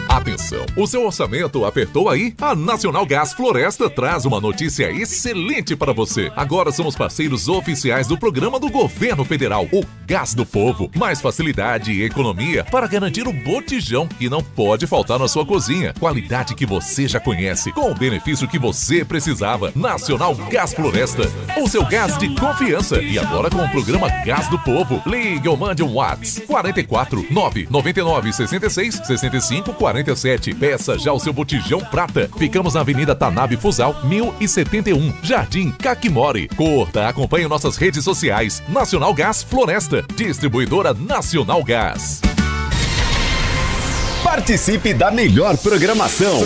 Atenção, o seu orçamento apertou aí? A Nacional Gás Floresta traz uma notícia excelente para você. Agora somos parceiros oficiais do programa do Governo Federal, o Gás do Povo. Mais facilidade e economia para garantir o botijão que não pode faltar na sua cozinha. Qualidade que você já conhece, com o benefício que você precisava. Nacional Gás Floresta, o seu gás de confiança. E agora com o programa Gás do Povo. Ligue ou mande um WhatsApp 44 999 66 65 47. Peça já o seu botijão prata. Ficamos na Avenida Tanabe Fusal, 1071, Jardim Caquimori. Curta, acompanhe nossas redes sociais. Nacional Gás Floresta, distribuidora Nacional Gás. Participe da melhor programação.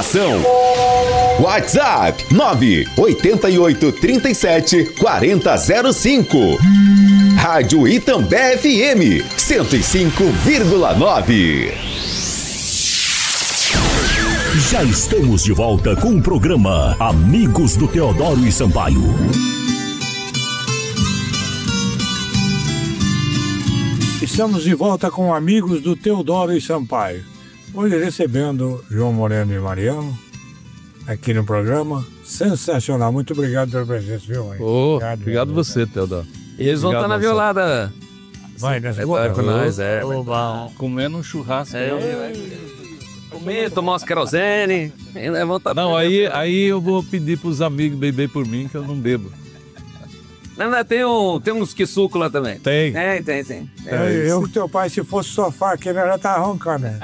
WhatsApp 988 37 4005. Rádio Itambé FM 105,9. Já estamos de volta com o programa Amigos do Teodoro e Sampaio. Estamos de volta com Amigos do Teodoro e Sampaio. Hoje recebendo João Moreno e Mariano aqui no programa. Sensacional. Muito obrigado pela presença, viu? Obrigado você, Teodoro. E eles vão estar na violada. Vai nessa com nós, comendo um churrasco. Comer, tomar umas querosene. Não, aí eu vou pedir pros amigos beber por mim, que eu não bebo. Não, tem uns que suco lá também. Tem. Tem. Eu com teu pai, se fosse sofá aqui, ele já tá roncando, né?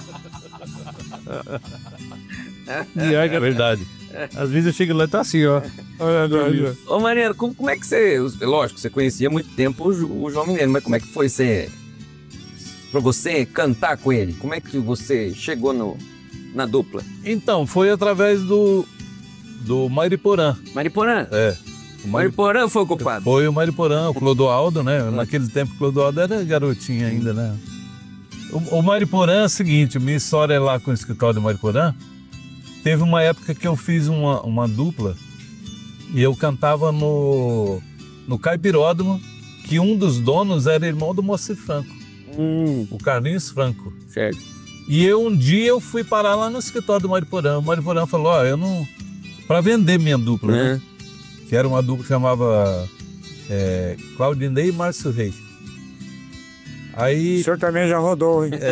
E é verdade. Às vezes eu chego lá e tá assim, ó. Ô, Mariano, como é que você... Lógico, você conhecia há muito tempo o João Mineiro, mas como é que foi pra você cantar com ele? Como é que você chegou na dupla? Então, foi através do Mariporã. Mariporã? É. O Mariporã foi o culpado? Foi o Mariporã, o Clodoaldo, né? Naquele tempo o Clodoaldo era garotinho ainda, né? O Mariporã é o seguinte, minha história é lá com o escritório do Mariporã. Teve uma época que eu fiz uma dupla e eu cantava no Caipiródromo, que um dos donos era irmão do Moacir Franco, o Carlinhos Franco. Certo. E um dia eu fui parar lá no escritório do Mariporã. O Mariporã falou, eu não... Pra vender minha dupla, né? Que era uma dupla que chamava Claudinei e Márcio Reis. Aí... O senhor também já rodou, hein?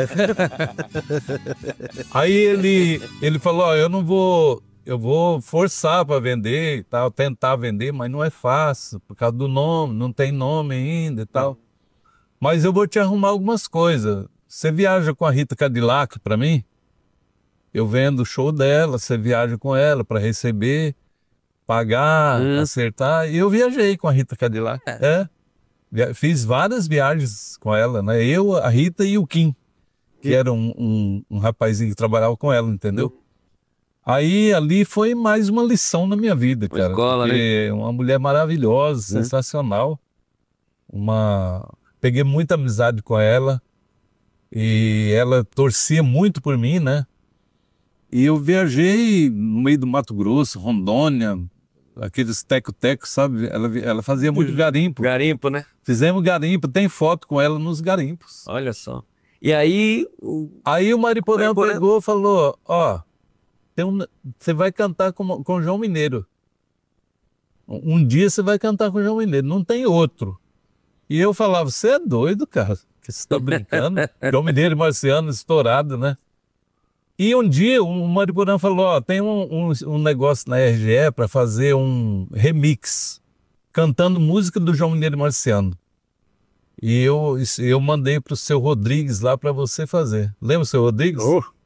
Aí ele falou, eu vou forçar para vender e tal, tentar vender, mas não é fácil, por causa do nome, não tem nome ainda e tal. Mas eu vou te arrumar algumas coisas. Você viaja com a Rita Cadillac para mim? Eu vendo o show dela, você viaja com ela para receber, pagar, acertar. E eu viajei com a Rita Cadillac. Fiz várias viagens com ela, né? Eu, a Rita e o Kim, que era um rapazinho que trabalhava com ela, entendeu? Aí ali foi mais uma lição na minha vida, cara. Escola, né? Uma mulher maravilhosa, sensacional. Peguei muita amizade com ela e ela torcia muito por mim, né? E eu viajei no meio do Mato Grosso, Rondônia, aqueles teco-tecos, sabe? Ela fazia muito garimpo. Garimpo, né? Fizemos garimpo, tem foto com ela nos garimpos. Olha só. E aí... Aí o Mariporã pegou e falou, você vai cantar com o João Mineiro. Um dia você vai cantar com o João Mineiro, não tem outro. E eu falava, você é doido, cara? Que você tá brincando? João Mineiro e Marciano estourado, né? E um dia o Mariporã falou, tem um negócio na RGE para fazer um remix, cantando música do João Mineiro e Marciano. E eu mandei pro seu Rodrigues lá para você fazer. Lembra o seu Rodrigues?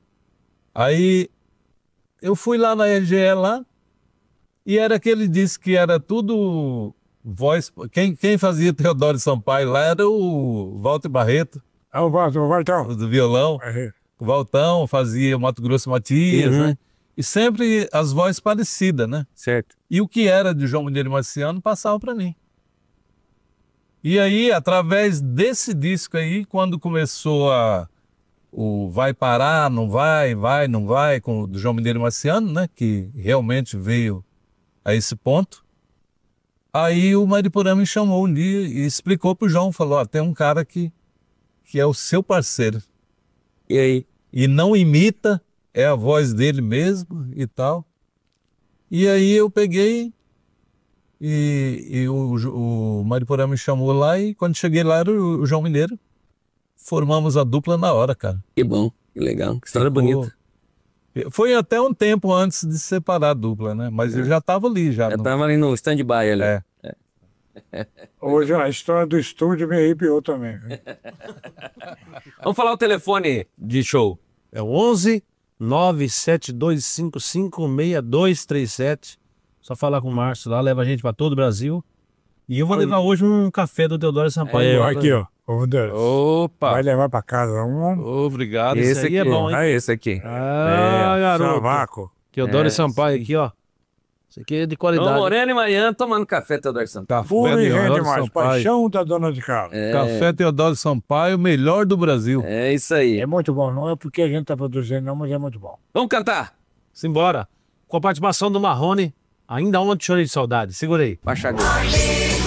Aí eu fui lá na RGE lá, e era que ele disse que era tudo voz... Quem fazia Teodoro Sampaio lá era o Walter Barreto. O Valtão. Do violão. O Valtão fazia Mato Grosso Matias, né? E sempre as vozes parecidas, né? Certo. E o que era de João Mineiro e Marciano passava para mim. E aí, através desse disco aí, quando começou o Vai Parar, Não Vai, Vai, Não Vai, com o do João Mineiro e Marciano, né? Que realmente veio a esse ponto. Aí o Mariporã me chamou um dia e explicou pro João, falou, tem um cara que é o seu parceiro. E aí? e não imita, é a voz dele mesmo e tal. E aí eu peguei e o Mariporã me chamou lá e quando cheguei lá era o João Mineiro. Formamos a dupla na hora, cara. Que bom, que legal, que história bonita. Foi até um tempo antes de separar a dupla, né? Mas eu já estava ali. Já tava ali no stand-by ali. Hoje a história do estúdio me arrepiou também. Vamos falar o telefone de show. É o 11 97255 6237. Só falar com o Márcio lá, leva a gente para todo o Brasil. E eu vou levar hoje um café do Teodoro Sampaio. Aqui, ó. Oh, Deus. Opa! Vai levar pra casa Obrigado. Esse aí aqui é bom, hein? É esse aqui. Garoto. Sabaco. Teodoro Sampaio aqui, ó. Isso aqui é de qualidade. João Moreno e Mariano tomando café, Teodoro Sampaio. Puro e rende Teodoro mais. Sampaio. Paixão da dona de casa. Café Teodoro Sampaio, melhor do Brasil. É isso aí. É muito bom. Não é porque a gente tá produzindo, não, mas é muito bom. Vamos cantar. Simbora. Com a participação do Marrone. Ainda ontem chorei de saudade. Segura aí. Baixa a